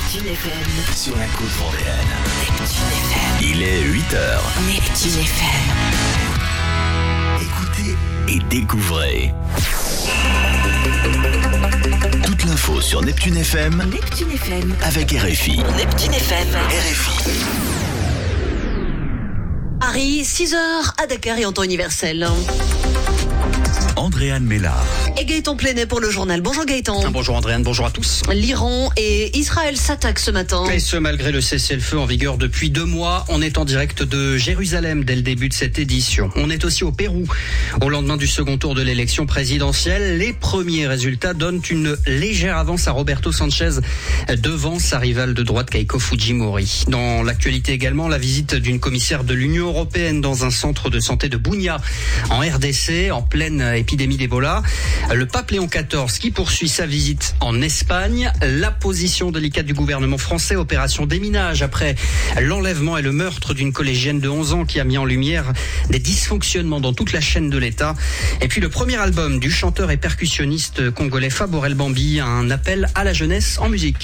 Neptune FM. Sur la côte vendéenne. Neptune FM. Il est 8h. Neptune FM. Écoutez et découvrez. Toute l'info sur Neptune FM. Neptune FM. Avec RFI. Neptune FM. RFI. Paris, 6h à Dakar et en temps universel. Andréane Mélard. Et Gaëtan Plenet pour le journal. Bonjour Gaëtan. Bonjour Andréane, bonjour à tous. L'Iran et Israël s'attaquent ce matin. Et ce malgré le cessez-le-feu en vigueur depuis 2 mois. On est en direct de Jérusalem dès le début de cette édition. On est aussi au Pérou. Au lendemain du second tour de l'élection présidentielle, les premiers résultats donnent une légère avance à Roberto Sanchez devant sa rivale de droite Keiko Fujimori. Dans l'actualité également, la visite d'une commissaire de l'Union européenne dans un centre de santé de Bunia en RDC en pleine épidémie d'Ebola. Le pape Léon XIV qui poursuit sa visite en Espagne. La position délicate du gouvernement français, opération déminage après l'enlèvement et le meurtre d'une collégienne de 11 ans qui a mis en lumière des dysfonctionnements dans toute la chaîne de l'État. Et puis le premier album du chanteur et percussionniste congolais Faborel Bambi, un appel à la jeunesse en musique.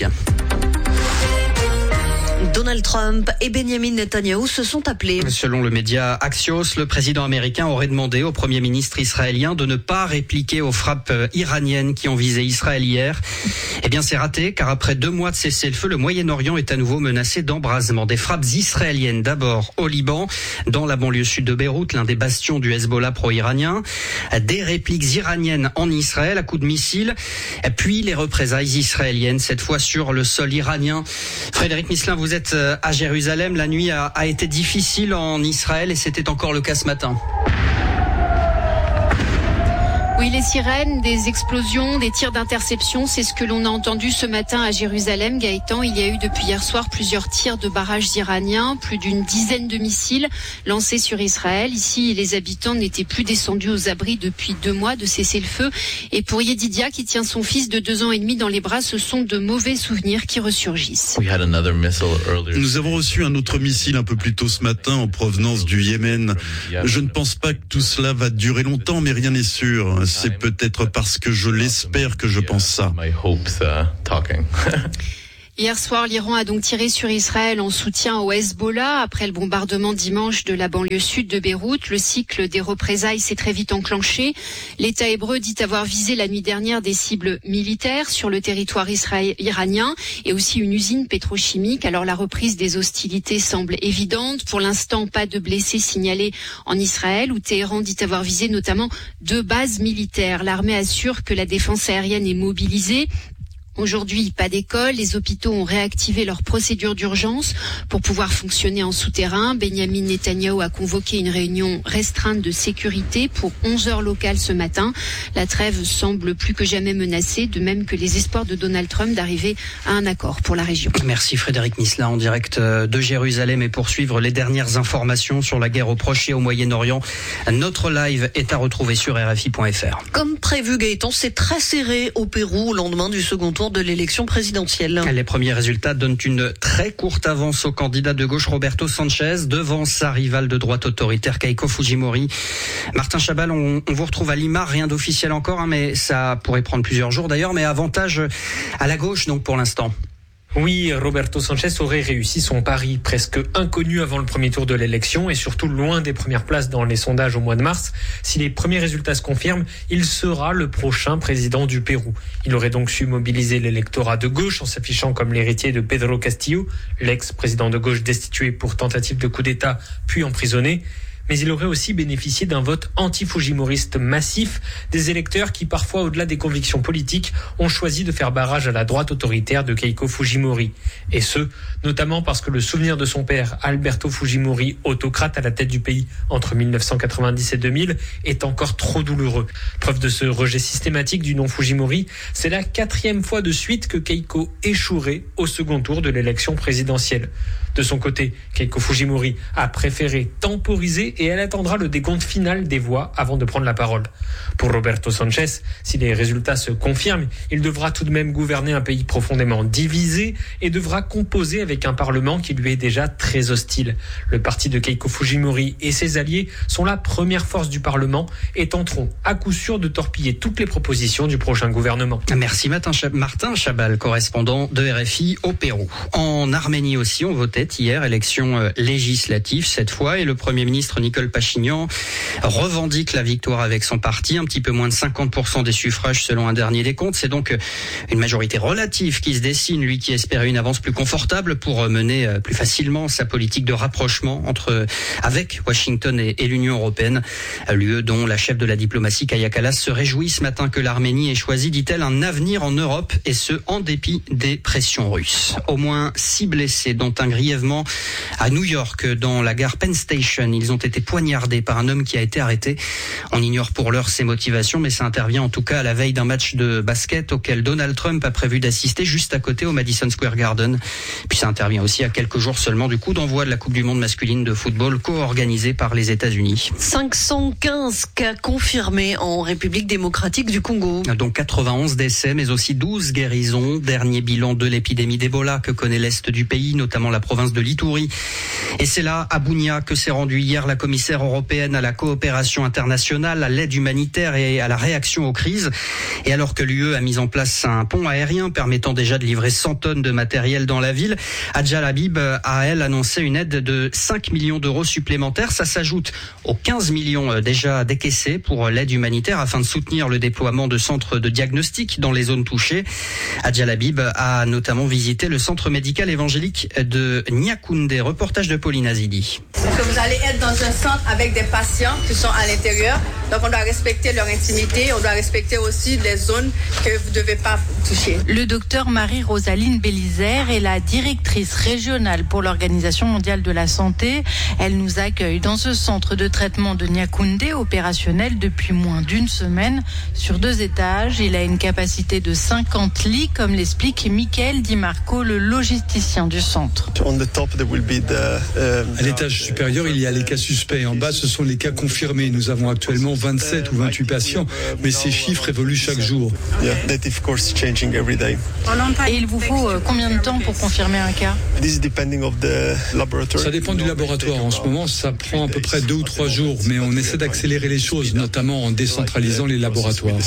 Donald Trump et Benjamin Netanyahou se sont appelés. Selon le média Axios, le président américain aurait demandé au premier ministre israélien de ne pas répliquer aux frappes iraniennes qui ont visé Israël hier. Eh bien, c'est raté, car après 2 mois de cessez-le-feu, le Moyen-Orient est à nouveau menacé d'embrasement. Des frappes israéliennes d'abord au Liban, dans la banlieue sud de Beyrouth, l'un des bastions du Hezbollah pro-iranien. Des répliques iraniennes en Israël à coups de missiles. Puis les représailles israéliennes, cette fois sur le sol iranien. Frédéric Misselin, vous êtes à Jérusalem. La nuit a été difficile en Israël et c'était encore le cas ce matin. Oui, les sirènes, des explosions, des tirs d'interception, c'est ce que l'on a entendu ce matin à Jérusalem. Gaëtan, il y a eu depuis hier soir plusieurs tirs de barrages iraniens, plus d'une dizaine de missiles lancés sur Israël. Ici, les habitants n'étaient plus descendus aux abris depuis 2 mois de cessez-le-feu. Et pour Yedidia, qui tient son fils de 2 ans et demi dans les bras, ce sont de mauvais souvenirs qui ressurgissent. Nous avons reçu un autre missile un peu plus tôt ce matin en provenance du Yémen. Je ne pense pas que tout cela va durer longtemps, mais rien n'est sûr. C'est peut-être parce que je l'espère que je pense ça. Hier soir, l'Iran a donc tiré sur Israël en soutien au Hezbollah. Après le bombardement dimanche de la banlieue sud de Beyrouth, le cycle des représailles s'est très vite enclenché. L'État hébreu dit avoir visé la nuit dernière des cibles militaires sur le territoire iranien et aussi une usine pétrochimique. Alors la reprise des hostilités semble évidente. Pour l'instant, pas de blessés signalés en Israël, où Téhéran dit avoir visé notamment 2 bases militaires. L'armée assure que la défense aérienne est mobilisée. Aujourd'hui, pas d'école. Les hôpitaux ont réactivé leurs procédures d'urgence pour pouvoir fonctionner en souterrain. Benjamin Netanyahou a convoqué une réunion restreinte de sécurité pour 11 heures locales ce matin. La trêve semble plus que jamais menacée, de même que les espoirs de Donald Trump d'arriver à un accord pour la région. Merci Frédéric Misselin en direct de Jérusalem. Et pour suivre les dernières informations sur la guerre au Proche et au Moyen-Orient, notre live est à retrouver sur RFI.fr. Comme prévu Gaëtan, c'est très serré au Pérou au lendemain du second tour de l'élection présidentielle. Les premiers résultats donnent une très courte avance au candidat de gauche Roberto Sanchez devant sa rivale de droite autoritaire Keiko Fujimori. Martin Chabal, on vous retrouve à Lima, rien d'officiel encore, mais ça pourrait prendre plusieurs jours d'ailleurs, mais avantage à la gauche donc pour l'instant. Oui, Roberto Sanchez aurait réussi son pari, presque inconnu avant le premier tour de l'élection et surtout loin des premières places dans les sondages au mois de mars. Si les premiers résultats se confirment, il sera le prochain président du Pérou. Il aurait donc su mobiliser l'électorat de gauche en s'affichant comme l'héritier de Pedro Castillo, l'ex-président de gauche destitué pour tentative de coup d'État puis emprisonné. Mais il aurait aussi bénéficié d'un vote anti-fujimoriste massif, des électeurs qui, parfois au-delà des convictions politiques, ont choisi de faire barrage à la droite autoritaire de Keiko Fujimori. Et ce, notamment parce que le souvenir de son père, Alberto Fujimori, autocrate à la tête du pays entre 1990 et 2000, est encore trop douloureux. Preuve de ce rejet systématique du nom Fujimori, c'est la 4e fois de suite que Keiko échouerait au second tour de l'élection présidentielle. De son côté, Keiko Fujimori a préféré temporiser et elle attendra le décompte final des voix avant de prendre la parole. Pour Roberto Sanchez, si les résultats se confirment, il devra tout de même gouverner un pays profondément divisé et devra composer avec un parlement qui lui est déjà très hostile. Le parti de Keiko Fujimori et ses alliés sont la première force du Parlement et tenteront à coup sûr de torpiller toutes les propositions du prochain gouvernement. Merci Martin Chabal, correspondant de RFI au Pérou. En Arménie aussi, on votait hier, élection législative cette fois, et le Premier ministre Nicole Pachinian revendique la victoire avec son parti, un petit peu moins de 50% des suffrages selon un dernier décompte. C'est donc une majorité relative qui se dessine, lui qui espérait une avance plus confortable pour mener plus facilement sa politique de rapprochement avec Washington et l'Union européenne. L'UE dont la chef de la diplomatie Kaja Kallas se réjouit ce matin que l'Arménie ait choisi, dit-elle, un avenir en Europe, et ce en dépit des pressions russes. Au moins 6 blessés, dont un grièvement à New York dans la gare Penn Station. Ils ont été poignardés par un homme qui a été arrêté. On ignore pour l'heure ses motivations, mais ça intervient en tout cas à la veille d'un match de basket auquel Donald Trump a prévu d'assister juste à côté au Madison Square Garden. Puis ça intervient aussi à quelques jours seulement du coup d'envoi de la Coupe du Monde masculine de football co-organisée par les États-Unis. 515 cas confirmés en République démocratique du Congo. Donc 91 décès, mais aussi 12 guérisons. Dernier bilan de l'épidémie d'Ebola que connaît l'Est du pays, notamment la province de l'Ituri. Et c'est là, à Bunia, que s'est rendue hier la commissaire européenne à la coopération internationale, à l'aide humanitaire et à la réaction aux crises. Et alors que l'UE a mis en place un pont aérien permettant déjà de livrer 100 tonnes de matériel dans la ville, Adja Labib a, elle, annoncé une aide de 5 millions d'euros supplémentaires. Ça s'ajoute aux 15 millions déjà décaissés pour l'aide humanitaire afin de soutenir le déploiement de centres de diagnostic dans les zones touchées. Adja Labib a notamment visité le centre médical évangélique de Niakoundé. Reportage de Pauline Azidi. Vous allez être dans un centre avec des patients qui sont à l'intérieur. Donc on doit respecter leur intimité, on doit respecter aussi les zones que vous ne devez pas toucher. Le docteur Marie-Rosaline Bélizer est la directrice régionale pour l'Organisation mondiale de la santé. Elle nous accueille dans ce centre de traitement de Niakoundé, opérationnel depuis moins d'une semaine, sur 2 étages. Il a une capacité de 50 lits, comme l'explique Michael Di Marco, le logisticien du centre. À l'étage supérieur, il y a les cas suspects. En bas, ce sont les cas confirmés. Nous avons actuellement 27 ou 28 patients, mais ces chiffres évoluent chaque jour. Et il vous faut combien de temps pour confirmer un cas ? Ça dépend du laboratoire. En ce moment, ça prend à peu près 2 ou 3 jours, mais on essaie d'accélérer les choses, notamment en décentralisant les laboratoires.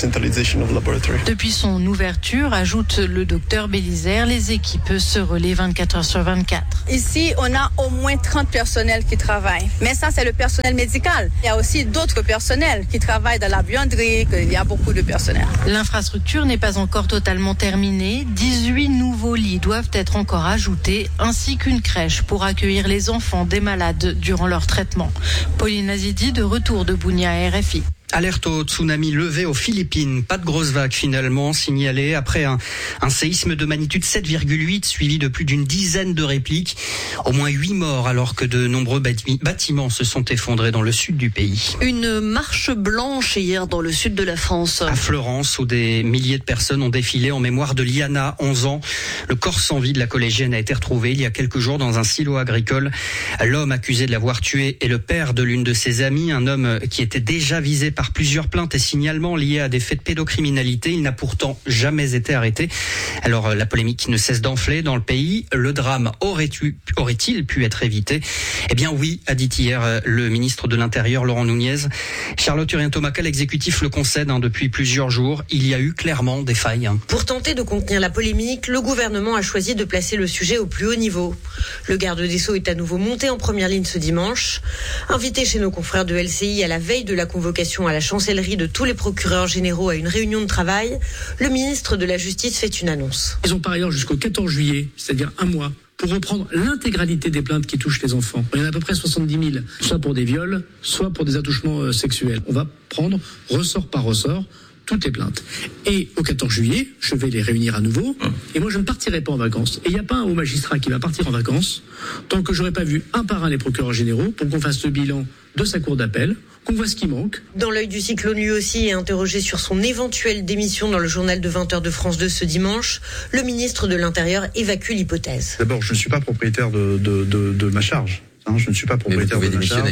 Depuis son ouverture, ajoute le docteur Bélizer, les équipes se relaient 24 heures sur 24. Ici, on a au moins 30 personnels qui travaillent. Mais ça, c'est le personnel médical. Il y a aussi d'autres personnels qui travaillent dans la buanderie. Il y a beaucoup de personnel. L'infrastructure n'est pas encore totalement terminée. 18 nouveaux lits doivent être encore ajoutés, ainsi qu'une crèche pour accueillir les enfants des malades durant leur traitement. Pauline Azidi, de retour de Bunia à RFI. Alerte au tsunami levé aux Philippines. Pas de grosses vagues finalement signalées après un séisme de magnitude 7,8 suivi de plus d'une dizaine de répliques. Au moins 8 morts alors que de nombreux bâtiments se sont effondrés dans le sud du pays. Une marche blanche hier dans le sud de la France. À Florence, où des milliers de personnes ont défilé en mémoire de Liana, 11 ans. Le corps sans vie de la collégienne a été retrouvé il y a quelques jours dans un silo agricole. L'homme accusé de l'avoir tué est le père de l'une de ses amies, un homme qui était déjà visé par plusieurs plaintes et signalements liés à des faits de pédocriminalité. Il n'a pourtant jamais été arrêté. Alors la polémique ne cesse d'enfler dans le pays. Le drame aurait-il pu être évité ? Eh bien oui, a dit hier le ministre de l'Intérieur Laurent Nunez. Charlotte Urien-Tomaca, l'exécutif le concède depuis plusieurs jours. Il y a eu clairement des failles. Pour tenter de contenir la polémique, le gouvernement a choisi de placer le sujet au plus haut niveau. Le garde des Sceaux est à nouveau monté en première ligne ce dimanche. Invité chez nos confrères de LCI à la veille de la convocation à la chancellerie de tous les procureurs généraux à une réunion de travail, le ministre de la Justice fait une annonce. Ils ont par ailleurs jusqu'au 14 juillet, c'est-à-dire un mois, pour reprendre l'intégralité des plaintes qui touchent les enfants. Il y en a à peu près 70 000, soit pour des viols, soit pour des attouchements sexuels. On va prendre ressort par ressort toutes les plaintes. Et au 14 juillet, je vais les réunir à nouveau. Et moi, je ne partirai pas en vacances. Et il n'y a pas un haut magistrat qui va partir en vacances tant que j'aurai pas vu un par un les procureurs généraux pour qu'on fasse le bilan de sa cour d'appel, qu'on voit ce qui manque. Dans l'œil du cyclone, lui aussi est interrogé sur son éventuelle démission dans le journal de 20h de France 2 ce dimanche. Le ministre de l'Intérieur évacue l'hypothèse. D'abord, je ne suis pas propriétaire de ma charge. Je ne suis pas propriétaire de ma charge.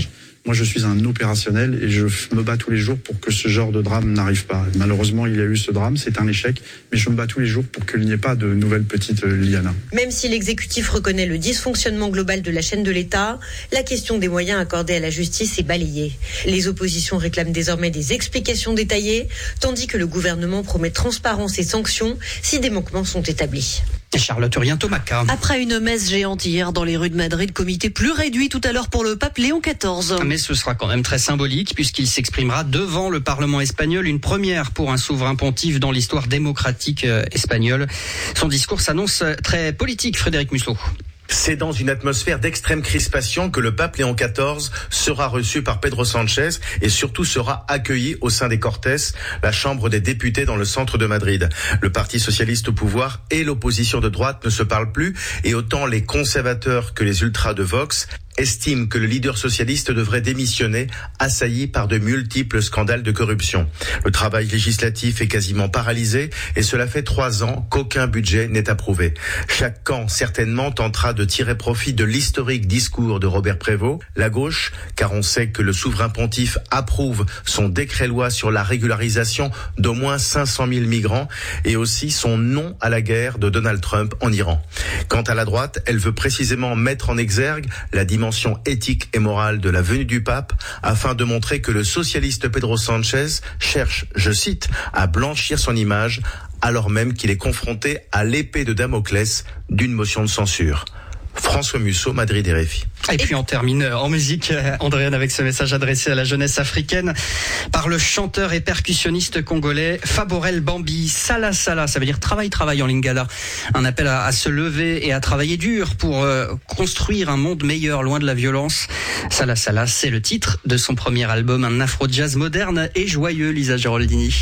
Moi, je suis un opérationnel et je me bats tous les jours pour que ce genre de drame n'arrive pas. Malheureusement, il y a eu ce drame, c'est un échec, mais je me bats tous les jours pour qu'il n'y ait pas de nouvelles petites Liana. Même si l'exécutif reconnaît le dysfonctionnement global de la chaîne de l'État, la question des moyens accordés à la justice est balayée. Les oppositions réclament désormais des explications détaillées, tandis que le gouvernement promet transparence et sanctions si des manquements sont établis. Et Charlotte Urien-Tomaca. Après une messe géante hier dans les rues de Madrid, comité plus réduit tout à l'heure pour le pape Léon XIV. Mais ce sera quand même très symbolique puisqu'il s'exprimera devant le Parlement espagnol, une première pour un souverain pontife dans l'histoire démocratique espagnole. Son discours s'annonce très politique, Frédéric Musso. C'est dans une atmosphère d'extrême crispation que le pape Léon XIV sera reçu par Pedro Sánchez et surtout sera accueilli au sein des Cortes, la chambre des députés dans le centre de Madrid. Le Parti socialiste au pouvoir et l'opposition de droite ne se parlent plus et autant les conservateurs que les ultras de Vox estiment que le leader socialiste devrait démissionner, assailli par de multiples scandales de corruption. Le travail législatif est quasiment paralysé et cela fait 3 ans qu'aucun budget n'est approuvé. Chaque camp, certainement, tentera de tirer profit de l'historique discours de Robert Prévost. La gauche, car on sait que le souverain pontife approuve son décret-loi sur la régularisation d'au moins 500 000 migrants et aussi son non à la guerre de Donald Trump en Iran. Quant à la droite, elle veut précisément mettre en exergue la dimension éthique et morale de la venue du pape afin de montrer que le socialiste Pedro Sánchez cherche, je cite, à blanchir son image alors même qu'il est confronté à l'épée de Damoclès d'une motion de censure. François Musso, Madrid RFI. Et puis on termine en musique, Andréane, avec ce message adressé à la jeunesse africaine par le chanteur et percussionniste congolais Faborel Bambi. Sala Sala, ça veut dire travail en lingala. Un appel à se lever et à travailler dur pour construire un monde meilleur, loin de la violence. Sala Sala, c'est le titre de son premier album, un afro-jazz moderne et joyeux, Lisa Geraldini.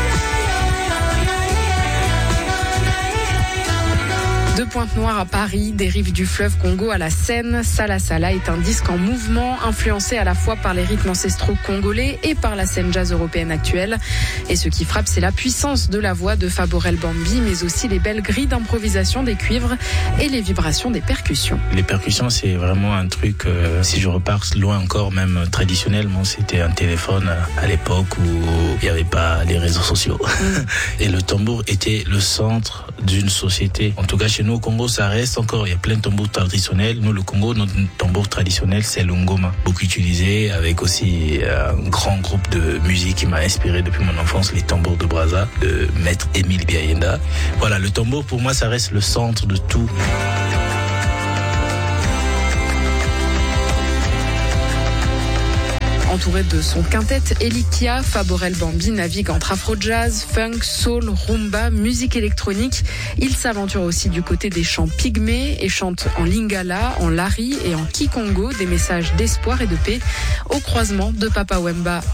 De Pointe-Noire à Paris, des rives du fleuve Congo à la Seine, Sala Sala est un disque en mouvement, influencé à la fois par les rythmes ancestraux congolais et par la scène jazz européenne actuelle. Et ce qui frappe, c'est la puissance de la voix de Faborel Bambi, mais aussi les belles grilles d'improvisation des cuivres et les vibrations des percussions. Les percussions, c'est vraiment un truc, si je repars loin encore, même traditionnellement, c'était un téléphone à l'époque où il n'y avait pas les réseaux sociaux. Et le tambour était le centre d'une société. En tout cas, chez nous, au Congo, ça reste encore, il y a plein de tambours traditionnels. Nous, le Congo, notre tambour traditionnel, c'est le ngoma. Beaucoup utilisé, avec aussi un grand groupe de musique qui m'a inspiré depuis mon enfance, les tambours de Brazza, de Maître Émile Biayenda. Voilà, le tambour, pour moi, ça reste le centre de tout. Entouré de son quintet Elikia, Faborel Bambi navigue entre afro-jazz, funk, soul, rumba, musique électronique. Il s'aventure aussi du côté des chants pygmées et chante en lingala, en lari et en kikongo des messages d'espoir et de paix au croisement de Papa Wemba